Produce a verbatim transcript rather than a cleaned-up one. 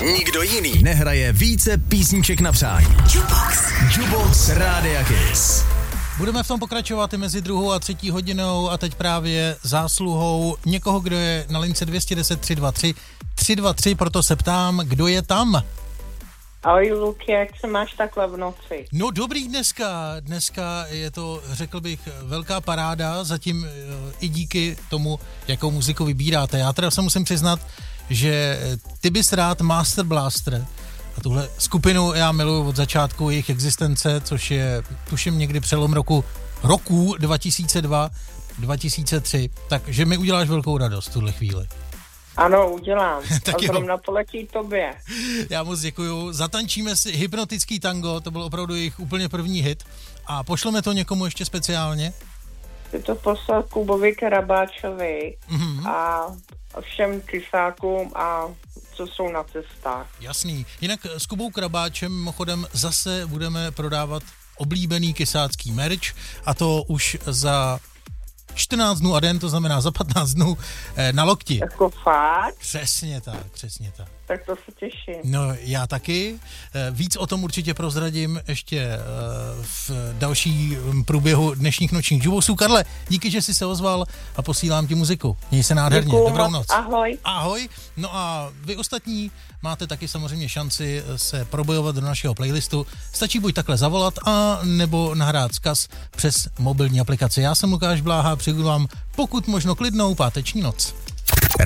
Nikdo jiný nehraje více písniček na přání. Jukebox. Jukebox Rádia Kiss. Budeme v tom pokračovat i mezi druhou a třetí hodinou a teď právě zásluhou někoho, kdo je na lince dvě jedna nula tři dva tři tři dva tři, proto se ptám, kdo je tam? Ahoj Luky, jak se máš takhle v noci? No dobrý dneska, dneska je to, řekl bych, velká paráda, zatím i díky tomu, jakou muziku vybíráte. Já teda se musím přiznat, že ty bys rád Master Blaster a tuhle skupinu já miluji od začátku jejich existence, což je tuším někdy přelom roku roků dva tisíce dva dva tisíce tři, takže mi uděláš velkou radost v tuhle chvíli. Ano, udělám. Tak a zrovna to letí tobě. Já moc děkuju. Zatančíme si Hypnotický tango, to byl opravdu jejich úplně první hit. A pošleme to někomu ještě speciálně? Ty to poslal Kubovi Karabáčovi mm-hmm. a všem kysákům a co jsou na cestách. Jasný. Jinak s Kubou Krabáčem mimochodem zase budeme prodávat oblíbený kysácký merch a to už za čtrnáct dnů a den, to znamená za patnáct dnů eh, na lokti. Jako fakt? Přesně tak, přesně tak. Tak to se těším. No já taky. Eh, víc o tom určitě prozradím ještě eh, v další průběhu dnešních nočních jukeboxů. Karle, díky, že jsi se ozval a posílám ti muziku. Měj se nádherně. Děkuju, dobrou noc. Ahoj. Ahoj. No a vy ostatní máte taky samozřejmě šanci se probojovat do našeho playlistu. Stačí buď takhle zavolat a nebo nahrát vzkaz přes mobilní aplikaci. Já jsem Lukáš Bláha, přeju vám pokud možno klidnou páteční noc.